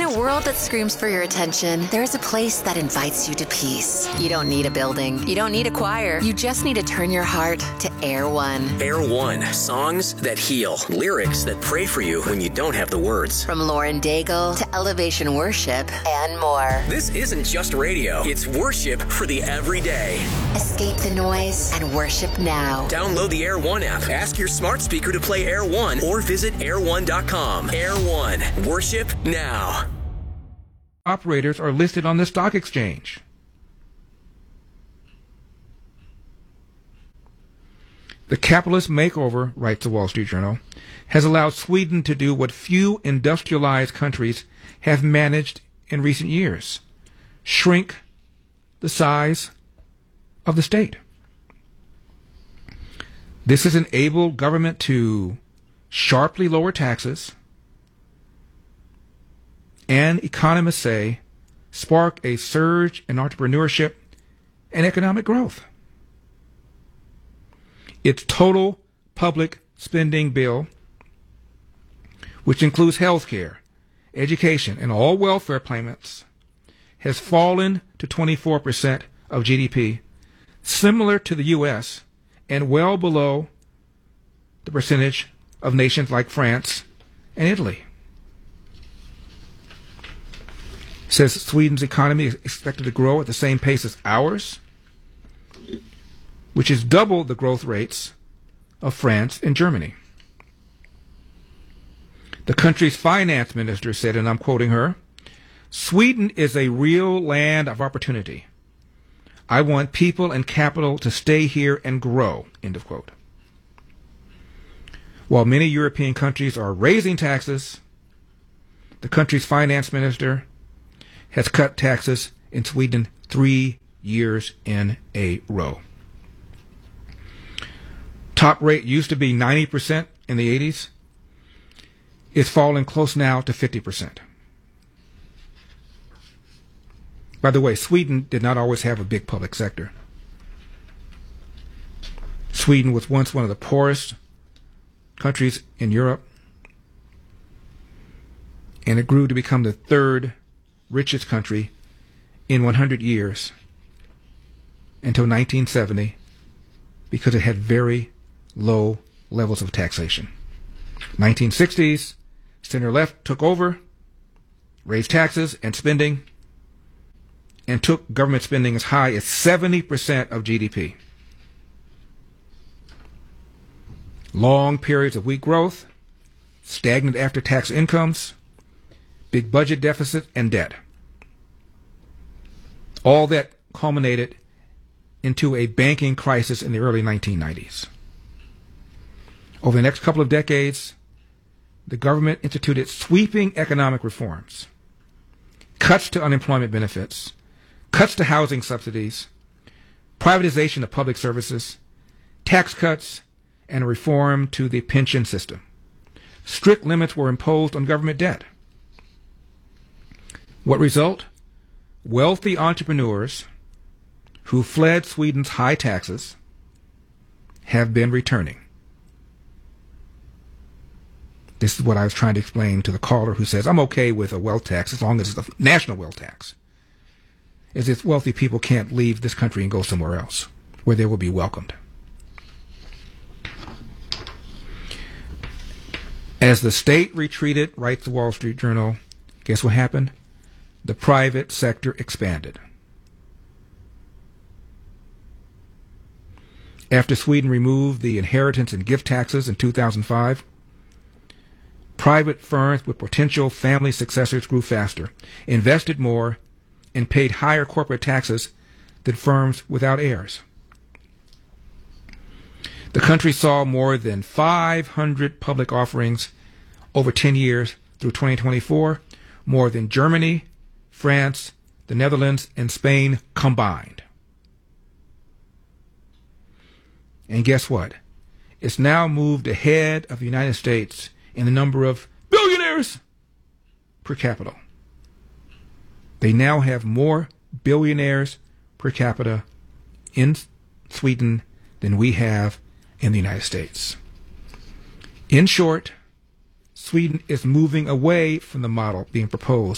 a world that screams for your attention, there's a place that invites you to peace. You don't need a building. You don't need a choir. You just need to turn your heart to Air One. Air One. Songs that heal. Lyrics that pray for you when you don't have the words. From Lauren Daigle to Elevation Worship and more. This isn't just radio. It's worship for the everyday. Escape the noise and worship now. Download the Air One app. Ask your smart speaker to play Air One or visit air1.com. Air One. Worship now. Operators are listed on the stock exchange. The capitalist makeover, writes the Wall Street Journal, has allowed Sweden to do what few industrialized countries have managed in recent years: shrink the size of the state. This has enabled government to sharply lower taxes and, economists say, spark a surge in entrepreneurship and economic growth. Its total public spending bill, which includes health care, education, and all welfare payments, has fallen to 24% of GDP, similar to the U.S., and well below the percentage of nations like France and Italy. It says Sweden's economy is expected to grow at the same pace as ours, which is double the growth rates of France and Germany. The country's finance minister said, and I'm quoting her, "Sweden is a real land of opportunity. I want people and capital to stay here and grow," end of quote. While many European countries are raising taxes, the country's finance minister has cut taxes in Sweden 3 years in a row. Top rate used to be 90% in the 80s. It's fallen close now to 50%. By the way, Sweden did not always have a big public sector. Sweden was once one of the poorest countries in Europe, and it grew to become the third richest country in 100 years until 1970 because it had very low levels of taxation. 1960s, center-left took over, raised taxes and spending, and took government spending as high as 70% of GDP. Long periods of weak growth, stagnant after-tax incomes, big budget deficit, and debt. All that culminated into a banking crisis in the early 1990s. Over the next couple of decades, the government instituted sweeping economic reforms, cuts to unemployment benefits, cuts to housing subsidies, privatization of public services, tax cuts, and a reform to the pension system. Strict limits were imposed on government debt. What result? Wealthy entrepreneurs who fled Sweden's high taxes have been returning. This is what I was trying to explain to the caller who says, I'm okay with a wealth tax as long as it's a national wealth tax. Is if wealthy people can't leave this country and go somewhere else where they will be welcomed. As the state retreated, writes the Wall Street Journal, guess what happened? The private sector expanded. After Sweden removed the inheritance and gift taxes in 2005, private firms with potential family successors grew faster, invested more, and paid higher corporate taxes than firms without heirs. The country saw more than 500 public offerings over 10 years through 2024, more than Germany, France, the Netherlands, and Spain combined. And guess what? It's now moved ahead of the United States in the number of billionaires per capita. They now have more billionaires per capita in Sweden than we have in the United States. In short, Sweden is moving away from the model being proposed